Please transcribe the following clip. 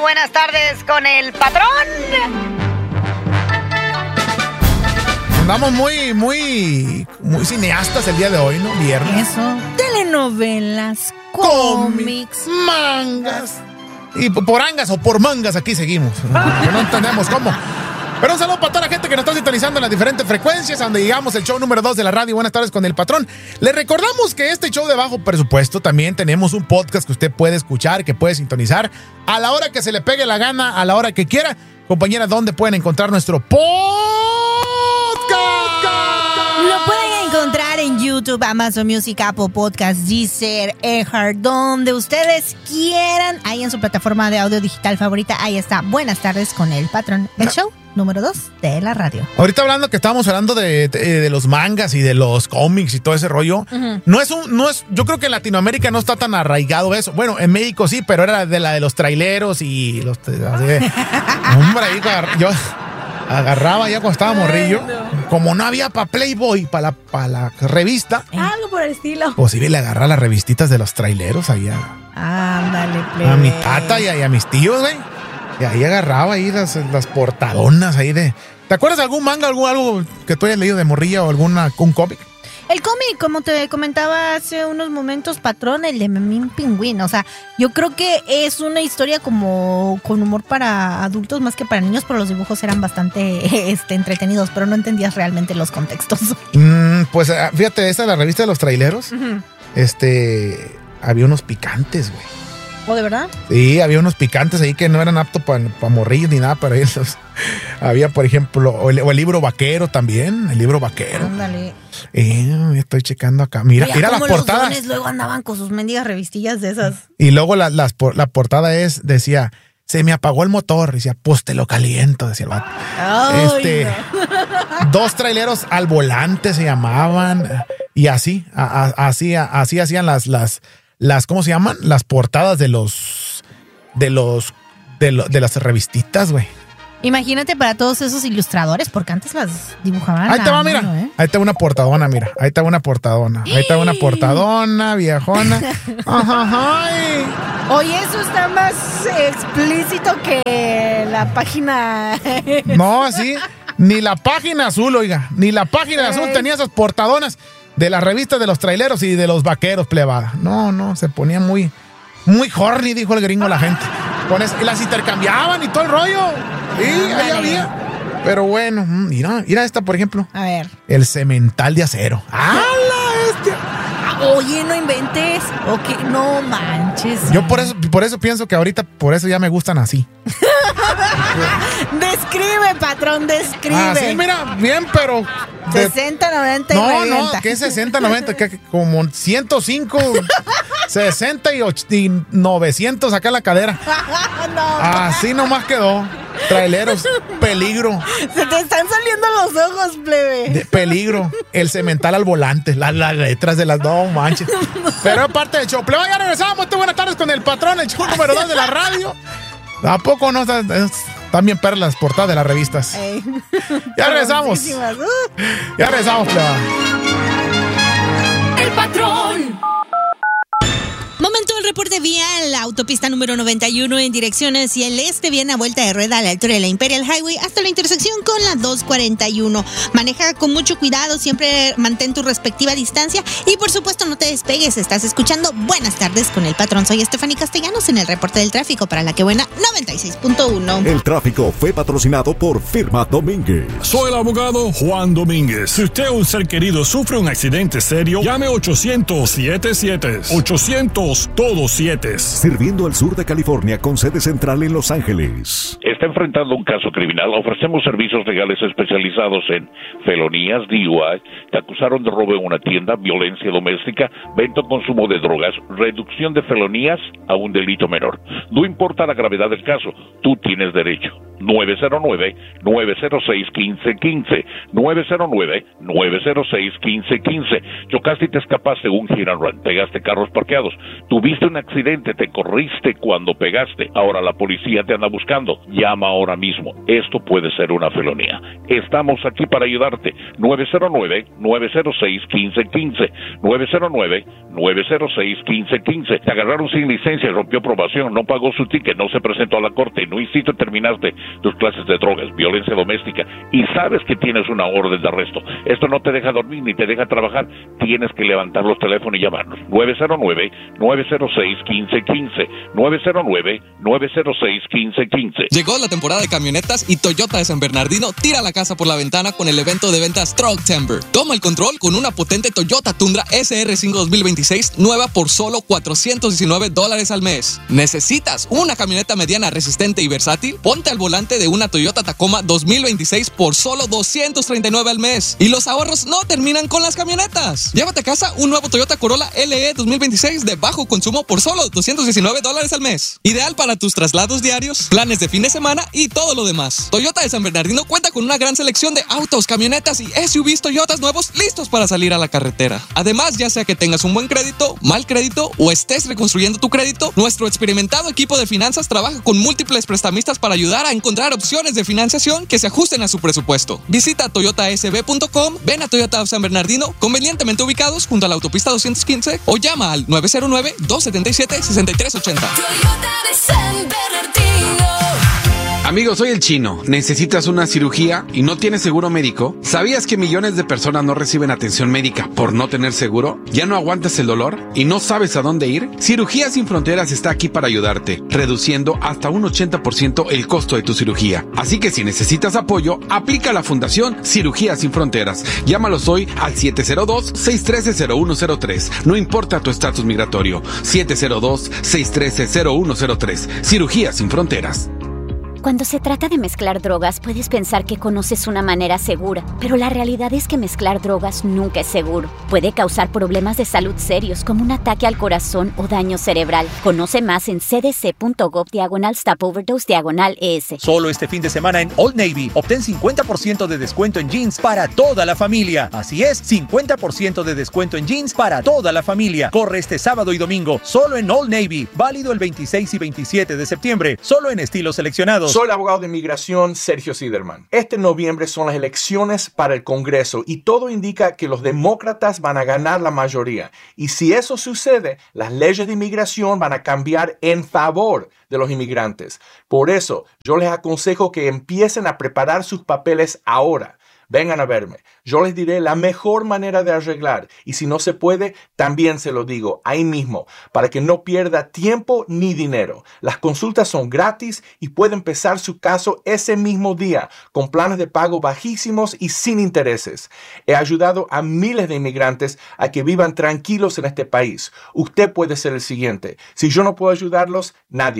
Buenas tardes con el patrón. Andamos muy cineastas el día de hoy, ¿no? Viernes. Eso. Telenovelas, cómics, mangas. Y por angas o por mangas aquí seguimos. Que no entendemos cómo. Pero un saludo para toda la gente que nos está sintonizando en las diferentes frecuencias, a donde llegamos el show número 2 de la radio. Buenas tardes con el patrón. Les recordamos que este show de bajo presupuesto también tenemos un podcast que usted puede escuchar, que puede sintonizar a la hora que se le pegue la gana, a la hora que quiera. Compañera, ¿dónde pueden encontrar nuestro podcast? Lo pueden encontrar en YouTube, Amazon Music, Apple Podcasts, Deezer, iHeart, donde ustedes quieran. Ahí en su plataforma de audio digital favorita, ahí está. Buenas tardes con el patrón. El show número 2 de la radio. Ahorita hablando que estábamos hablando de los mangas y de los cómics y todo ese rollo, yo creo que en Latinoamérica no está tan arraigado eso. Bueno, en México sí, pero era de la de los traileros y los hombre, ahí yo agarraba ya cuando estaba morrillo. Como no había para Playboy, para la revista. Algo por el estilo. Posible agarrar las revistitas de los traileros allá. Ándale, plebe. A mi tata y a mis tíos, güey. Y ahí agarraba ahí las portadonas ahí de... ¿Te acuerdas de algún manga, algo que tú hayas leído de morrilla o un cómic? El cómic, como te comentaba hace unos momentos, patrón, el de Memín Pingüín. O sea, yo creo que es una historia como con humor para adultos más que para niños, pero los dibujos eran bastante entretenidos, pero no entendías realmente los contextos. Pues fíjate, esa de la revista de los traileros, había unos picantes, güey. ¿O de verdad? Sí, había unos picantes ahí que no eran aptos para morrillos ni nada, pero había, por ejemplo, el libro vaquero también, el libro vaquero. Ándale. Estoy checando acá. Mira las portadas. Los luego andaban con sus mendigas revistillas de esas. Y luego la portada decía, se me apagó el motor. Decía, pues te lo caliento, decía el vato. Ay, no. Dos traileros al volante se llamaban. Y así hacían las ¿cómo se llaman? Las portadas de las revistitas, güey. Imagínate para todos esos ilustradores, porque antes las dibujaban. Ahí te va, mira. Ahí está una portadona, mira. Ahí está una portadona. Ahí está una portadona, viejona. Ay. Oye, eso está más explícito que la página. No, sí. Ni la página azul, oiga. Ni la página azul tenía esas portadonas de las revistas de los traileros y de los vaqueros, plebada. No, se ponía muy horny, dijo el gringo a la gente. Y las intercambiaban y todo el rollo. Sí, ahí había. Pero bueno, mira esta, por ejemplo. A ver. El cemental de acero. ¡Ah, la bestia! Oye, no inventes. Ok, no manches. Yo por eso pienso que ahorita, por eso ya me gustan así. Describe, patrón, describe. Sí, mira, bien, pero 60, 90 y 90. No, ¿qué 60, 90? Que como 105, 60 y 900 acá en la cadera. No. Así nomás quedó. Traileros, peligro. Se te están saliendo los ojos, plebe. Peligro. El cemental al volante. Las letras de las dos manches. Pero aparte del show. Plebe, ya regresamos. Buenas tardes con el patrón, el show número 2 de la radio. ¿A poco no? Están bien perlas las portadas de las revistas. Ya regresamos. Ya regresamos, plebe. El patrón. Momento del reporte vial. La autopista número 91 en dirección hacia el este viene a vuelta de rueda a la altura de la Imperial Highway hasta la intersección con la 241. Maneja con mucho cuidado, siempre mantén tu respectiva distancia y por supuesto no te despegues. Estás escuchando Buenas tardes con el patrón. Soy Stephanie Castellanos en el reporte del tráfico para La Que Buena 96.1. El tráfico fue patrocinado por Firma Domínguez. Soy el abogado Juan Domínguez. Si usted o un ser querido sufre un accidente serio, llame 800-77. 800 todos 7. Sirviendo al sur de California con sede central en Los Ángeles. ¿Está enfrentando un caso criminal? Ofrecemos servicios legales especializados en felonías, DUI, te acusaron de robo en una tienda, violencia doméstica, venta o consumo de drogas, reducción de felonías a un delito menor. No importa la gravedad del caso, tú tienes derecho. 909-906-1515. 909-906-1515. Chocaste y te escapaste un hit and run. Pegaste carros parqueados. Tuviste un accidente, te corriste cuando pegaste. Ahora la policía te anda buscando. Llama ahora mismo. Esto puede ser una felonía. Estamos aquí para ayudarte. 909-906-1515. 909-906-1515. Te agarraron sin licencia, rompió probación, no pagó su ticket, no se presentó a la corte, no hiciste, terminaste tus clases de drogas, violencia doméstica y sabes que tienes una orden de arresto. Esto no te deja dormir ni te deja trabajar. Tienes que levantar los teléfonos y llamarnos. 909-906-1515. 909-906-1515. Llegó la temporada de camionetas y Toyota de San Bernardino tira la casa por la ventana con el evento de ventas Trucktember. Toma el control con una potente Toyota Tundra SR5 2026 nueva por solo $419 al mes. ¿Necesitas una camioneta mediana resistente y versátil? Ponte al volante de una Toyota Tacoma 2026 por solo $239 al mes. Y los ahorros no terminan con las camionetas. Llévate a casa un nuevo Toyota Corolla LE 2026 de bajo consumo por solo $219 al mes. Ideal para tus traslados diarios, planes de fin de semana y todo lo demás. Toyota de San Bernardino cuenta con una gran selección de autos, camionetas y SUVs Toyotas nuevos listos para salir a la carretera. Además, ya sea que tengas un buen crédito, mal crédito o estés reconstruyendo tu crédito, nuestro experimentado equipo de finanzas trabaja con múltiples prestamistas para ayudar a encontrar opciones de financiación que se ajusten a su presupuesto. Visita toyotasb.com, ven a Toyota San Bernardino, convenientemente ubicados junto a la autopista 215 o llama al 909-277-6380. Toyota de San Bernardino. Amigos, soy el Chino. ¿Necesitas una cirugía y no tienes seguro médico? ¿Sabías que millones de personas no reciben atención médica por no tener seguro? ¿Ya no aguantas el dolor y no sabes a dónde ir? Cirugías Sin Fronteras está aquí para ayudarte, reduciendo hasta un 80% el costo de tu cirugía. Así que si necesitas apoyo, aplica a la Fundación Cirugías Sin Fronteras. Llámalos hoy al 702-613-0103. No importa tu estatus migratorio. 702-613-0103. Cirugías Sin Fronteras. Cuando se trata de mezclar drogas, puedes pensar que conoces una manera segura, pero la realidad es que mezclar drogas nunca es seguro. Puede causar problemas de salud serios como un ataque al corazón o daño cerebral. Conoce más en cdc.gov/stopoverdose/ES. Solo este fin de semana en Old Navy, obtén 50% de descuento en jeans para toda la familia. Así es, 50% de descuento en jeans para toda la familia. Corre este sábado y domingo, solo en Old Navy. Válido el 26 y 27 de septiembre, solo en estilos seleccionados. Soy el abogado de inmigración Sergio Siderman. Este noviembre son las elecciones para el Congreso y todo indica que los demócratas van a ganar la mayoría. Y si eso sucede, las leyes de inmigración van a cambiar en favor de los inmigrantes. Por eso, yo les aconsejo que empiecen a preparar sus papeles ahora. Vengan a verme. Yo les diré la mejor manera de arreglar. Y si no se puede, también se lo digo ahí mismo, para que no pierda tiempo ni dinero. Las consultas son gratis y puede empezar su caso ese mismo día, con planes de pago bajísimos y sin intereses. He ayudado a miles de inmigrantes a que vivan tranquilos en este país. Usted puede ser el siguiente. Si yo no puedo ayudarlos, nadie